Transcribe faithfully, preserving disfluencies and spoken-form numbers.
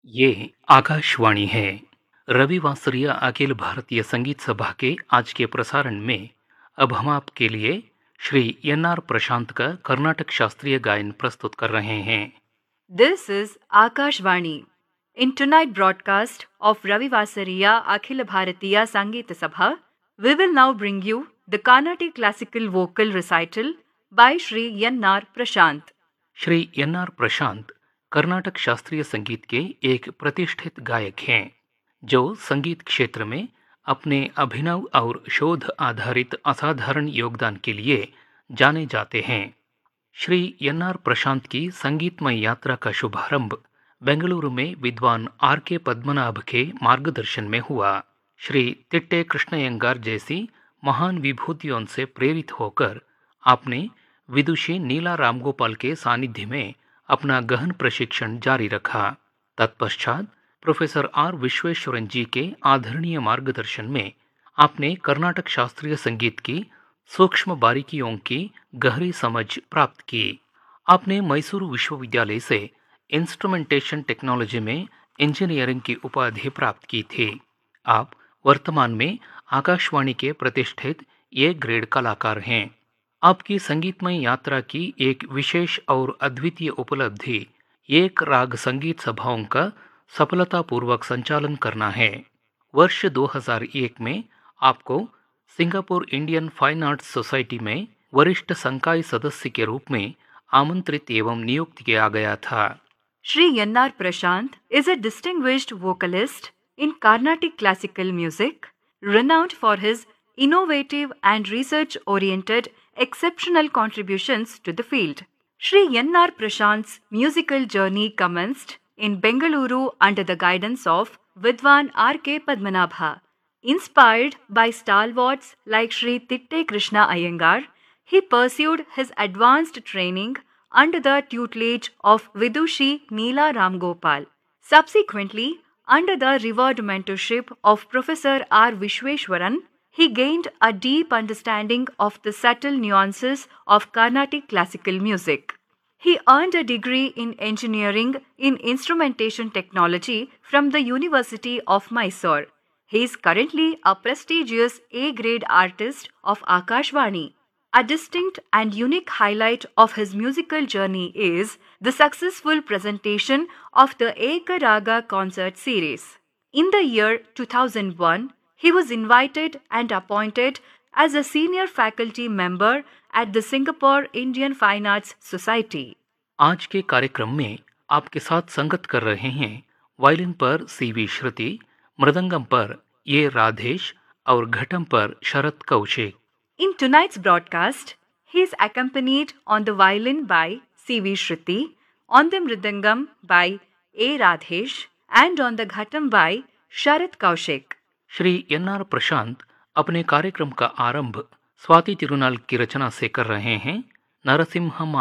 ये आकाशवाणी है। रविवासरीय अखिल भारतीय संगीत सभा के आज के प्रसारण में अब हम आपके लिए श्री एन आर प्रशांत का कर्नाटक शास्त्रीय गायन प्रस्तुत कर रहे हैं। This is Akashvani. In tonight broadcast of Ravivasariya Akhil Bharatiya Sangeeta Sabha, we will now bring you the Carnatic classical vocal recital by Shri N R Prashant. Shri N R प्रशांत कर्नाटक शास्त्रीय संगीत के एक प्रतिष्ठित गायक हैं जो संगीत क्षेत्र में अपने अभिनव और शोध आधारित असाधारण योगदान के लिए जाने जाते हैं। श्री एन आर प्रशांत की संगीतमय यात्रा का शुभारंभ बेंगलुरु में विद्वान आर के पद्मनाभ के मार्गदर्शन में हुआ। श्री तिट्टे कृष्णयंगार जैसी महान विभूतियों से प्रेरित होकर आपने विदुषी नीला रामगोपाल के सानिध्य में अपना गहन प्रशिक्षण जारी रखा। तत्पश्चात प्रोफेसर आर विश्वेश्वरन जी के आदरणीय मार्गदर्शन में आपने कर्नाटक शास्त्रीय संगीत की सूक्ष्म बारीकियों की गहरी समझ प्राप्त की। आपने मैसूरू विश्वविद्यालय से इंस्ट्रूमेंटेशन टेक्नोलॉजी में इंजीनियरिंग की उपाधि प्राप्त की थी। आप वर्तमान में आकाशवाणी के प्रतिष्ठित ए ग्रेड कलाकार हैं। आपकी संगीतमय यात्रा की एक विशेष और अद्वितीय उपलब्धि एक राग संगीत सभाओं का सफलतापूर्वक संचालन करना है। वर्ष दो हज़ार एक में आपको Singapore Indian fine arts society में वरिष्ठ संकाय सदस्य के रूप में आमंत्रित एवं नियुक्त किया गया था। Shri N R Prashant is a distinguished vocalist in Carnatic classical music, renowned for his innovative and research-oriented exceptional contributions to the field. Shri N R Prashant's musical journey commenced in Bengaluru under the guidance of Vidwan R K Padmanabha. Inspired by stalwarts like Shri Titte Krishna Iyengar, he pursued his advanced training under the tutelage of Vidushi Neela Ramgopal. Subsequently, under the revered mentorship of Professor R Vishweshwaran, he gained a deep understanding of the subtle nuances of Carnatic classical music. He earned a degree in engineering in instrumentation technology from the University of Mysore. He is currently a prestigious A-grade artist of Akashvani. A distinct and unique highlight of his musical journey is the successful presentation of the Eka Raga concert series. In the year two thousand one, he was invited and appointed as a senior faculty member at the Singapore Indian Fine Arts Society. आज के कार्यक्रम में आपके साथ संगत कर रहे हैं वायलिन पर सी वी श्रुति, मृदंगम पर ए राधेश और घटम पर शरत Kaushik. In tonight's broadcast, he is accompanied on the violin by C V Shruti, on the mridangam by A. Radhesh, and on the ghatam by Sharat Kaushik. Shri N R प्रशांत अपने कार्यक्रम का आरंभ स्वाति तिरुनाल की रचना से कर रहे हैं। नरसिम्हा